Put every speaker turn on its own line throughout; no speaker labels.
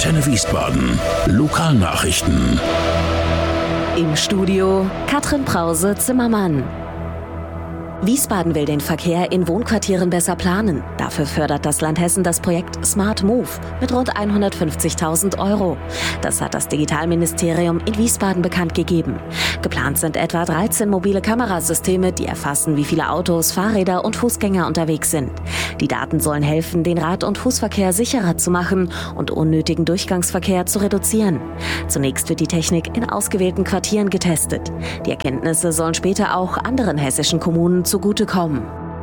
Antenne Wiesbaden. Lokalnachrichten.
Im Studio Katrin Brause-Zimmermann. Wiesbaden will den Verkehr in Wohnquartieren besser planen. Dafür fördert das Land Hessen das Projekt Smart Move mit rund 150.000 €. Das hat das Digitalministerium in Wiesbaden bekannt gegeben. Geplant sind etwa 13 mobile Kamerasysteme, die erfassen, wie viele Autos, Fahrräder und Fußgänger unterwegs sind. Die Daten sollen helfen, den Rad- und Fußverkehr sicherer zu machen und unnötigen Durchgangsverkehr zu reduzieren. Zunächst wird die Technik in ausgewählten Quartieren getestet. Die Erkenntnisse sollen später auch anderen hessischen Kommunen zugutekommen.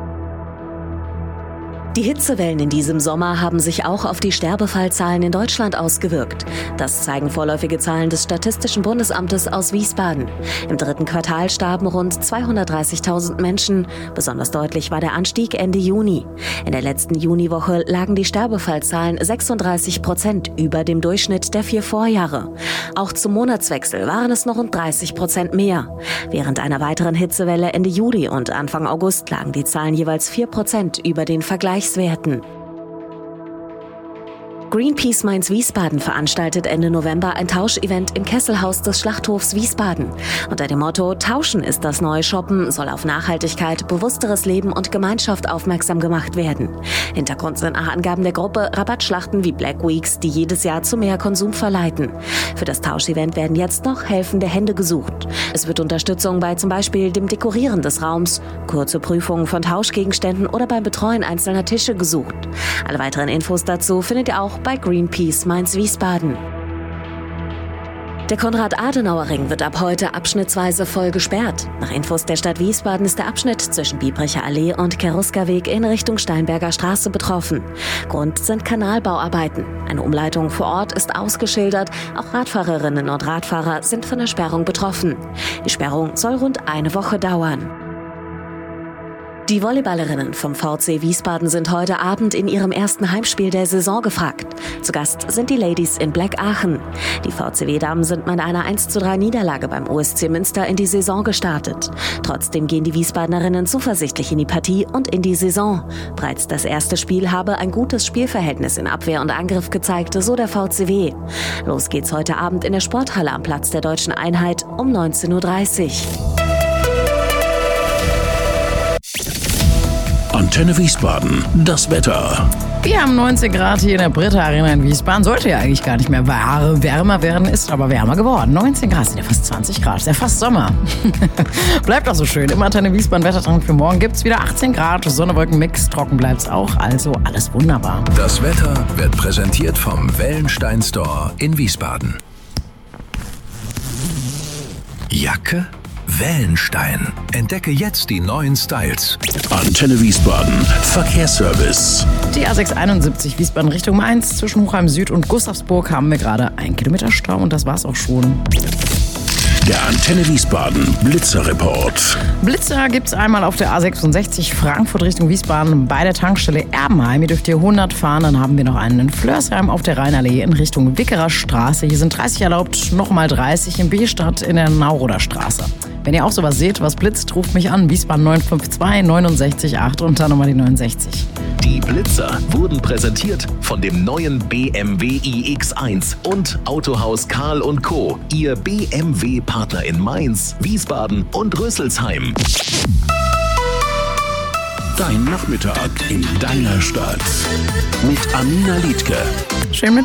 Die Hitzewellen in diesem Sommer haben sich auch auf die Sterbefallzahlen in Deutschland ausgewirkt. Das zeigen vorläufige Zahlen des Statistischen Bundesamtes aus Wiesbaden. Im 3. Quartal starben rund 230.000 Menschen. Besonders deutlich war der Anstieg Ende Juni. In der letzten Juniwoche lagen die Sterbefallzahlen 36% über dem Durchschnitt der 4 Vorjahre. Auch zum Monatswechsel waren es noch rund 30% mehr. Während einer weiteren Hitzewelle Ende Juli und Anfang August lagen die Zahlen jeweils 4% über den Vergleichswerten. Greenpeace Mainz-Wiesbaden veranstaltet Ende November ein Tauschevent im Kesselhaus des Schlachthofs Wiesbaden. Unter dem Motto „Tauschen ist das neue Shoppen" soll auf Nachhaltigkeit, bewussteres Leben und Gemeinschaft aufmerksam gemacht werden. Hintergrund sind nach Angaben der Gruppe Rabattschlachten wie Black Weeks, die jedes Jahr zu mehr Konsum verleiten. Für das Tauschevent werden jetzt noch helfende Hände gesucht. Es wird Unterstützung bei zum Beispiel dem Dekorieren des Raums, kurze Prüfungen von Tauschgegenständen oder beim Betreuen einzelner Tische gesucht. Alle weiteren Infos dazu findet ihr auch bei Greenpeace Mainz-Wiesbaden. Der Konrad-Adenauer-Ring wird ab heute abschnittsweise voll gesperrt. Nach Infos der Stadt Wiesbaden ist der Abschnitt zwischen Biebricher Allee und Keruskerweg in Richtung Steinberger Straße betroffen. Grund sind Kanalbauarbeiten. Eine Umleitung vor Ort ist ausgeschildert. Auch Radfahrerinnen und Radfahrer sind von der Sperrung betroffen. Die Sperrung soll rund eine Woche dauern. Die Volleyballerinnen vom VC Wiesbaden sind heute Abend in ihrem ersten Heimspiel der Saison gefragt. Zu Gast sind die Ladies in Black Aachen. Die VCW-Damen sind mit einer 1:3 Niederlage beim OSC Münster in die Saison gestartet. Trotzdem gehen die Wiesbadenerinnen zuversichtlich in die Partie und in die Saison. Bereits das erste Spiel habe ein gutes Spielverhältnis in Abwehr und Angriff gezeigt, so der VCW. Los geht's heute Abend in der Sporthalle am Platz der Deutschen Einheit um 19:30 Uhr.
Antenne Wiesbaden, das Wetter.
Wir haben 19 Grad hier in der Britta Arena in Wiesbaden. Sollte ja eigentlich gar nicht mehr wärmer werden, ist aber wärmer geworden. 19 Grad, sind ja fast 20 Grad, ist ja fast Sommer. Bleibt auch so schön. Im Antenne Wiesbaden Wettertrank für morgen gibt's wieder 18 Grad, Sonne-Wolken-Mix, trocken bleibt's auch, also alles wunderbar.
Das Wetter wird präsentiert vom Wellenstein Store in Wiesbaden. Jacke? Wellenstein. Entdecke jetzt die neuen Styles. Antenne Wiesbaden. Verkehrsservice.
Die A671 Wiesbaden Richtung Mainz. Zwischen Hochheim Süd und Gustavsburg haben wir gerade 1 Kilometer Stau und das war's auch schon.
Der Antenne Wiesbaden Blitzerreport.
Blitzer gibt's einmal auf der A66 Frankfurt Richtung Wiesbaden bei der Tankstelle Erbenheim. Ihr dürft hier 100 fahren. Dann haben wir noch einen in Flörsheim auf der Rheinallee in Richtung Wickerer Straße. Hier sind 30 erlaubt, nochmal 30 in B-Stadt in der Nauroder Straße. Wenn ihr auch sowas seht, was blitzt, ruft mich an. Wiesbaden 952 69 8 und dann nochmal die 69.
Die Blitzer wurden präsentiert von dem neuen BMW iX1 und Autohaus Karl & Co., Ihr BMW-Partner in Mainz, Wiesbaden und Rüsselsheim.
Dein Nachmittag in deiner Stadt. Mit Amina Liedke.
Schönen Mittwoch.